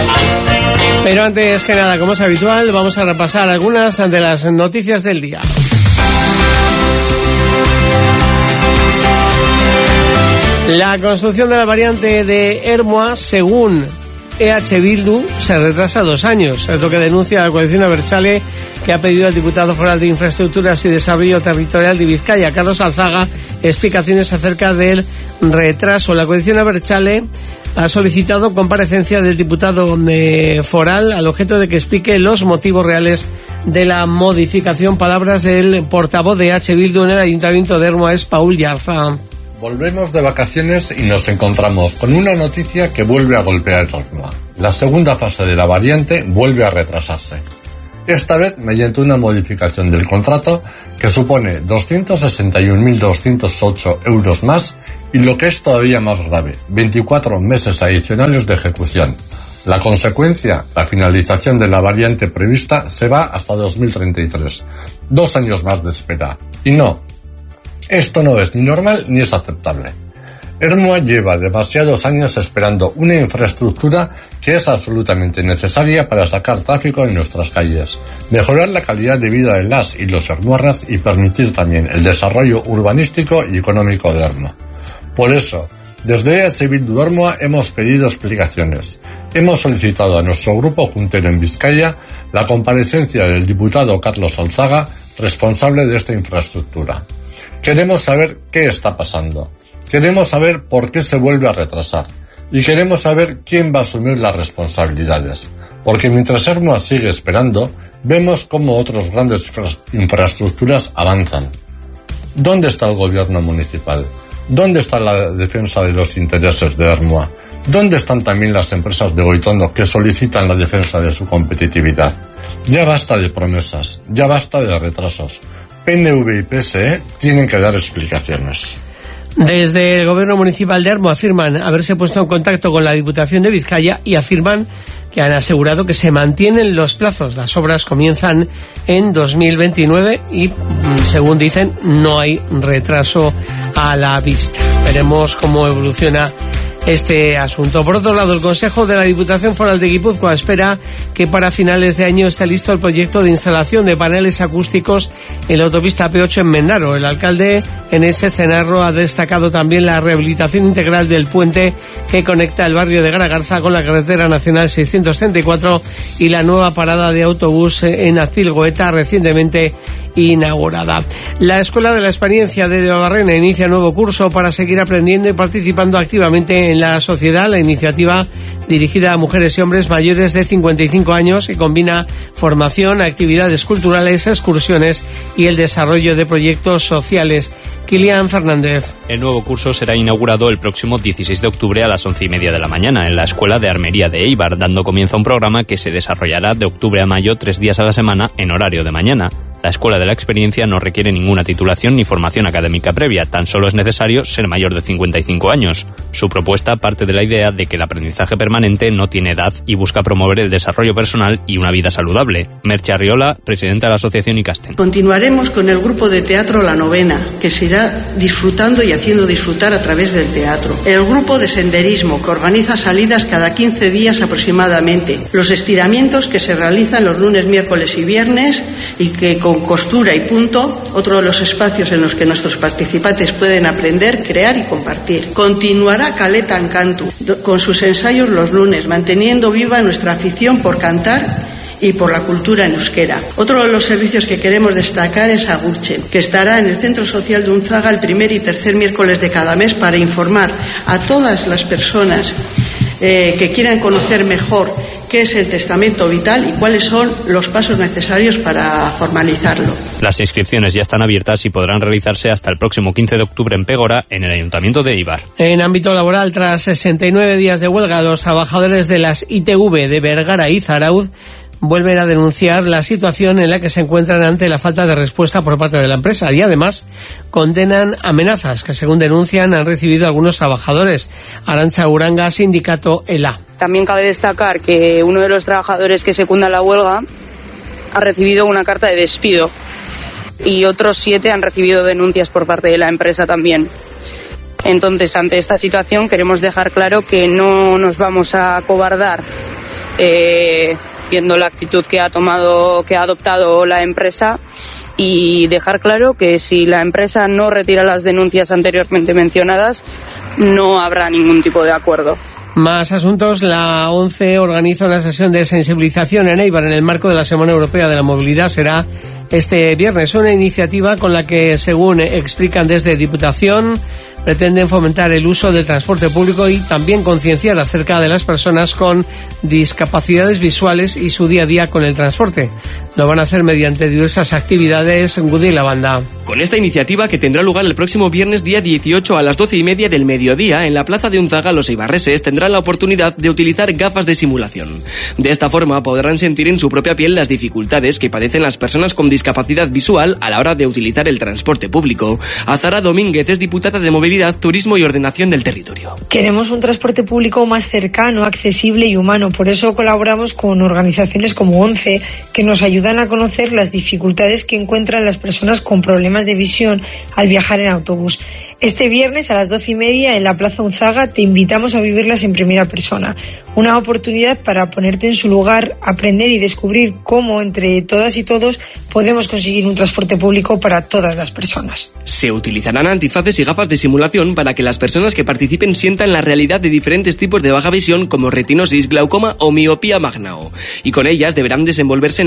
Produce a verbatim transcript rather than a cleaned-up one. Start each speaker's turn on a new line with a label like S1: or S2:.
S1: Pero antes que nada, como es habitual, vamos a repasar algunas de las noticias del día. La construcción de la variante de Ermua, según E H Bildu, se retrasa dos años. Es lo que denuncia la coalición Abertzale, que ha pedido al diputado foral de Infraestructuras y Desarrollo Territorial de Vizcaya, Carlos Alzaga, explicaciones acerca del retraso. La coalición Abertzale ha solicitado comparecencia del diputado eh, foral al objeto de que explique los motivos reales de la modificación. Palabras del portavoz de E H Bildu en el Ayuntamiento de Ermua, es Paul Yarza.
S2: Volvemos de vacaciones y nos encontramos con una noticia que vuelve a golpear Ermua. La segunda fase de la variante vuelve a retrasarse. Esta vez mediante una modificación del contrato que supone doscientos sesenta y un mil doscientos ocho euros más y, lo que es todavía más grave, veinticuatro meses adicionales de ejecución. La consecuencia, la finalización de la variante prevista se va hasta dos mil treinta y tres. Dos años más de espera. Y no, esto no es ni normal ni es aceptable. Ermua lleva demasiados años esperando una infraestructura que es absolutamente necesaria para sacar tráfico en nuestras calles, mejorar la calidad de vida de las y los ermuarras y permitir también el desarrollo urbanístico y económico de Ermua. Por eso, desde E H Bildu Ermua hemos pedido explicaciones. Hemos solicitado a nuestro grupo juntero en Vizcaya la comparecencia del diputado Carlos Alzaga, responsable de esta infraestructura. Queremos saber qué está pasando. Queremos saber por qué se vuelve a retrasar. Y queremos saber quién va a asumir las responsabilidades. Porque mientras Ermua sigue esperando, vemos cómo otras grandes infraestructuras avanzan. ¿Dónde está el gobierno municipal? ¿Dónde está la defensa de los intereses de Ermua? ¿Dónde están también las empresas de Goitondo que solicitan la defensa de su competitividad? Ya basta de promesas, ya basta de retrasos. P N V y P S E tienen que dar explicaciones.
S1: Desde el gobierno municipal de Ermua afirman haberse puesto en contacto con la Diputación de Vizcaya y afirman que han asegurado que se mantienen los plazos. Las obras comienzan en dos mil veintinueve y, según dicen, no hay retraso a la vista. Veremos cómo evoluciona este asunto. Por otro lado, el Consejo de la Diputación Foral de Guipúzcoa espera que para finales de año esté listo el proyecto de instalación de paneles acústicos en la autopista P ocho en Mendaro. El alcalde Enes Cenarro ha destacado también la rehabilitación integral del puente que conecta el barrio de Garagarza con la carretera nacional seiscientos treinta y cuatro y la nueva parada de autobús en Azpilgoeta, recientemente inaugurada. La Escuela de la Experiencia de Debabarrena inicia nuevo curso para seguir aprendiendo y participando activamente en la sociedad. La iniciativa, dirigida a mujeres y hombres mayores de cincuenta y cinco años, que combina formación, actividades culturales, excursiones y el desarrollo de proyectos sociales. Kilian Fernández.
S3: El nuevo curso será inaugurado el próximo dieciséis de octubre a las once y media de la mañana en la Escuela de Armería de Eibar, dando comienzo a un programa que se desarrollará de octubre a mayo tres días a la semana en horario de mañana. La Escuela de la Experiencia no requiere ninguna titulación ni formación académica previa, tan solo es necesario ser mayor de cincuenta y cinco años. Su propuesta parte de la idea de que el aprendizaje permanente no tiene edad y busca promover el desarrollo personal y una vida saludable. Merche Arriola, presidenta de la Asociación Ikasten.
S4: Continuaremos con el grupo de teatro La Novena, que se irá disfrutando y haciendo disfrutar a través del teatro. El grupo de senderismo, que organiza salidas cada quince días aproximadamente. Los estiramientos que se realizan los lunes, miércoles y viernes y que con Con Costura y Punto, otro de los espacios en los que nuestros participantes pueden aprender, crear y compartir. Continuará Caleta en Cantu, con sus ensayos los lunes, manteniendo viva nuestra afición por cantar y por la cultura en euskera. Otro de los servicios que queremos destacar es Agurtzen, que estará en el Centro Social de Unzaga el primer y tercer miércoles de cada mes para informar a todas las personas eh, que quieran conocer mejor qué es el testamento vital y cuáles son los pasos necesarios para formalizarlo.
S3: Las inscripciones ya están abiertas y podrán realizarse hasta el próximo quince de octubre en Pégora, en el Ayuntamiento de Eibar.
S1: En ámbito laboral, tras sesenta y nueve días de huelga, los trabajadores de las I T V de Vergara y Zarauz vuelven a denunciar la situación en la que se encuentran ante la falta de respuesta por parte de la empresa y además condenan amenazas que, según denuncian, han recibido algunos trabajadores. Arantxa Uranga, sindicato E L A.
S5: También cabe destacar que uno de los trabajadores que secunda la huelga ha recibido una carta de despido y otros siete han recibido denuncias por parte de la empresa también. Entonces, ante esta situación queremos dejar claro que no nos vamos a acobardar eh, viendo la actitud que ha tomado, que ha adoptado la empresa, y dejar claro que si la empresa no retira las denuncias anteriormente mencionadas, no habrá ningún tipo de acuerdo.
S1: Más asuntos. La ONCE organiza una sesión de sensibilización en Éibar en el marco de la Semana Europea de la Movilidad. Será este viernes, una iniciativa con la que, según explican desde Diputación, pretenden fomentar el uso del transporte público y también concienciar acerca de las personas con discapacidades visuales y su día a día con el transporte. Lo van a hacer mediante diversas actividades en Gudí y la Banda.
S6: Con esta iniciativa, que tendrá lugar el próximo viernes día dieciocho a las doce y media del mediodía en la plaza de Unzaga, los eibarreses tendrán la oportunidad de utilizar gafas de simulación. De esta forma podrán sentir en su propia piel las dificultades que padecen las personas con discapacidad visual a la hora de utilizar el transporte público. Azara Domínguez es diputada de Movilidad, Turismo y Ordenación del Territorio.
S7: Queremos un transporte público más cercano, accesible y humano. Por eso colaboramos con organizaciones como ONCE, que nos ayudan a conocer las dificultades que encuentran las personas con problemas de visión al viajar en autobús. Este viernes a las doce y media en la Plaza Unzaga te invitamos a vivirlas en primera persona. Una oportunidad para ponerte en su lugar, aprender y descubrir cómo entre todas y todos podemos conseguir un transporte público para todas las personas.
S6: Se utilizarán antifaces y gafas de simulación para que las personas que participen sientan la realidad de diferentes tipos de baja visión como retinosis, glaucoma o miopía magnao. Y con ellas deberán desenvolverse en